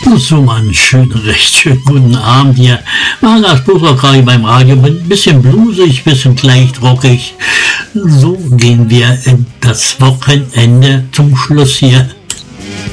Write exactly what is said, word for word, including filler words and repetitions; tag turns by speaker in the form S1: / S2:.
S1: So, einen schönen, recht schönen guten Abend hier. Maras Buchrocker beim Radio, bin ein bisschen blusig, ein bisschen leicht rockig. So gehen wir in das Wochenende zum Schluss hier.